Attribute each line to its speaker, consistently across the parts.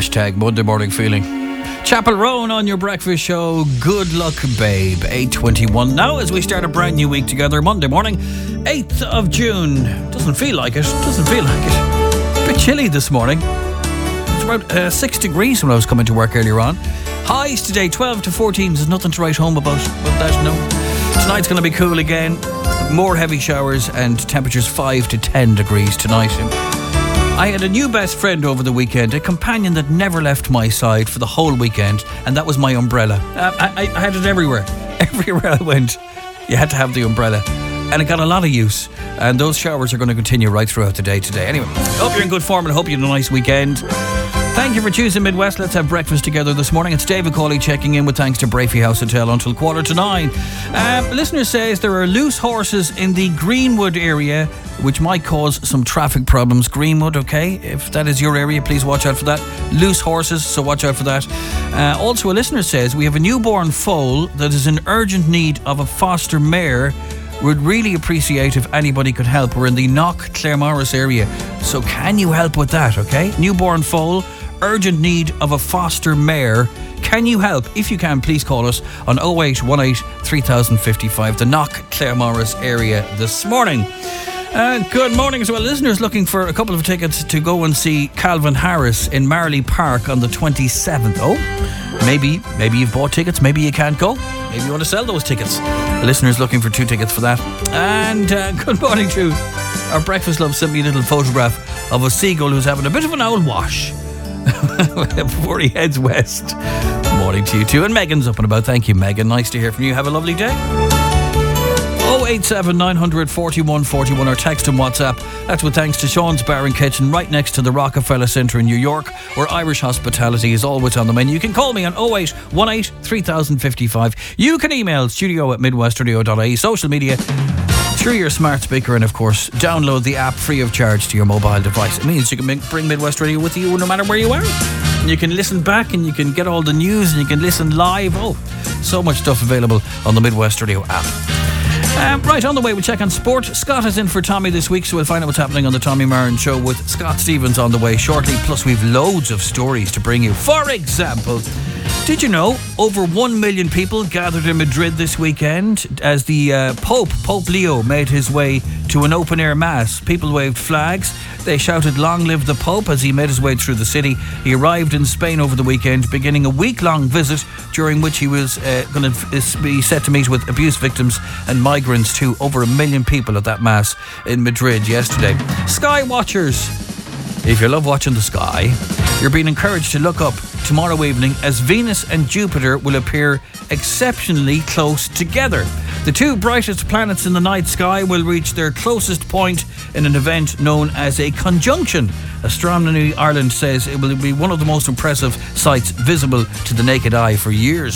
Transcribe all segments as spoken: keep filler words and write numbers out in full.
Speaker 1: Hashtag Monday morning feeling. Chapel Roan on your breakfast show. Good luck, babe. eight twenty-one now as we start a brand new week together. Monday morning, eighth of June. Doesn't feel like it. Doesn't feel like it. A bit chilly this morning. It's about uh, six degrees when I was coming to work earlier on. Highs today, twelve to fourteen. There's nothing to write home about. But that, no. Tonight's going to be cool again. More heavy showers and temperatures five to ten degrees tonight. I had a new best friend over the weekend, a companion that never left my side for the whole weekend, and that was my umbrella. Uh, I, I had it everywhere. Everywhere I went, you had to have the umbrella. And it got a lot of use. And those showers are going to continue right throughout the day today. Anyway, hope you're in good form and hope you had a nice weekend. Thank you for choosing Midwest. Let's have breakfast together this morning. It's David Cawley checking in with thanks to Brafey House Hotel until quarter to nine. Um, a listener says there are loose horses in the Greenwood area, which might cause some traffic problems. Greenwood, okay? If that is your area, please watch out for that. Loose horses, so watch out for that. Uh, also, a listener says we have a newborn foal that is in urgent need of a foster mare. Would really appreciate if anybody could help. We're in the Knock, Claremorris area. So can you help with that, okay? Newborn foal, urgent need of a foster mare. Can you help? If you can, please call us on oh eight one eight, three thousand fifty-five, the Knock, Claremorris area this morning. Uh, good morning as well. Listeners looking for a couple of tickets to go and see Calvin Harris in Marley Park on the twenty-seventh. Oh, maybe, maybe you've bought tickets, maybe you can't go. Maybe you want to sell those tickets. The listeners looking for two tickets for that. And uh, good morning to our breakfast love sent me a little photograph of a seagull who's having a bit of an old wash before he heads west. Morning to you too. And Megan's up and about. Thank you, Megan. Nice to hear from you. Have a lovely day. oh eight seven, nine hundred, forty-one forty-one or text and WhatsApp. That's with thanks to Sean's Bar and Kitchen right next to the Rockefeller Centre in New York, where Irish hospitality is always on the menu. You can call me on oh eight one eight, three thousand fifty-five. You can email studio at midwestradio dot I E. Social media through your smart speaker, and of course download the app free of charge to your mobile device. It means you can bring Midwest Radio with you no matter where you are. And you can listen back and you can get all the news and you can listen live. Oh, so much stuff available on the Midwest Radio app. Um, right, on the way, we'll check on sport. Scott is in for Tommy this week, so we'll find out what's happening on the Tommy Marin Show with Scott Stevens on the way shortly. Plus, we've loads of stories to bring you. For example, did you know over one million people gathered in Madrid this weekend as the uh, Pope, Pope Leo, made his way to an open-air mass? People waved flags. They shouted, "Long live the Pope," as he made his way through the city. He arrived in Spain over the weekend, beginning a week-long visit during which he was uh, going to be set to meet with abuse victims and migrants too. Over a million people at that mass in Madrid yesterday. Sky watchers, if you love watching the sky, you're being encouraged to look up tomorrow evening as Venus and Jupiter will appear exceptionally close together. The two brightest planets in the night sky will reach their closest point in an event known as a conjunction. Astronomy Ireland says it will be one of the most impressive sights visible to the naked eye for years.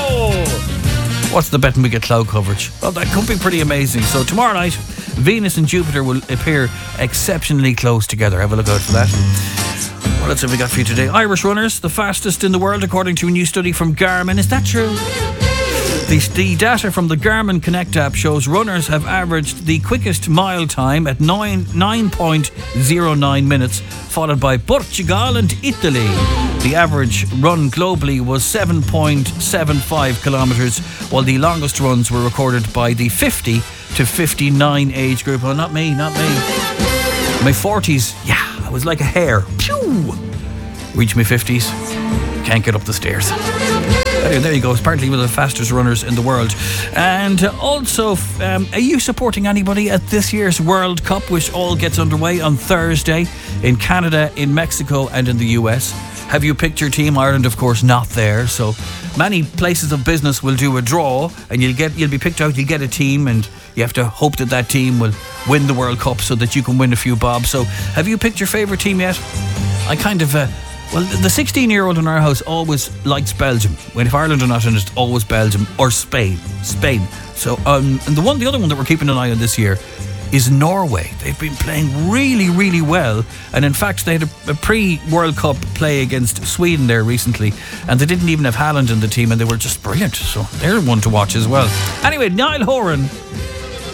Speaker 1: Oh! What's the betting we get cloud coverage? Well, that could be pretty amazing. So tomorrow night, Venus and Jupiter will appear exceptionally close together. Have a look out for that. What else have we got for you today? Irish runners, the fastest in the world according to a new study from Garmin. Is that true? The, the data from the Garmin Connect app shows runners have averaged the quickest mile time at nine point oh nine minutes, followed by Portugal and Italy. The average run globally was seven point seven five kilometres, while the longest runs were recorded by the fifty to fifty-nine age group. Oh, not me, not me. My forties, yeah, I was like a hare. Pew! Reach my fifties, can't get up the stairs. There you go. Apparently one of the fastest runners in the world. And also, um, are you supporting anybody at this year's World Cup, which all gets underway on Thursday in Canada, in Mexico and in the U S? Have you picked your team? Ireland, of course, not there. So many places of business will do a draw and you'll get you'll be picked out, you'll get a team, and you have to hope that that team will win the World Cup so that you can win a few bob. So have you picked your favourite team yet? I kind of... Uh, Well, the sixteen-year-old in our house always likes Belgium. When if Ireland are not in it, it's always Belgium or Spain. Spain. So, um, and the one, the other one that we're keeping an eye on this year is Norway. They've been playing really, really well. And in fact, they had a, a pre-World Cup play against Sweden there recently, and they didn't even have Haaland in the team, and they were just brilliant. So they're one to watch as well. Anyway, Niall Horan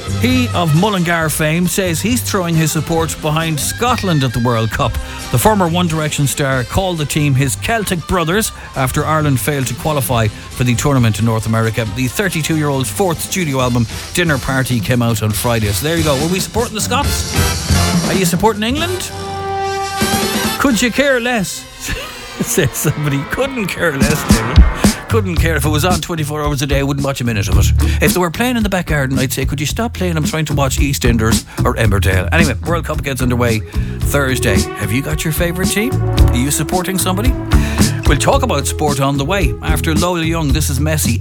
Speaker 1: He, of Mullingar fame, says he's throwing his support behind Scotland at the World Cup. The former One Direction star called the team his Celtic brothers after Ireland failed to qualify for the tournament in North America. The thirty-two-year-old's fourth studio album, Dinner Party, came out on Friday. So there you go. Were we supporting the Scots? Are you supporting England? Could you care less? Says somebody. Couldn't care less, David. Couldn't care if it was on twenty-four hours a day. I wouldn't watch a minute of it. If they were playing in the back garden, I'd say, could you stop playing? I'm trying to watch EastEnders or Emmerdale. Anyway, World Cup gets underway Thursday. Have you got your favourite team? Are you supporting somebody? We'll talk about sport on the way. After Lola Young, this is Messi.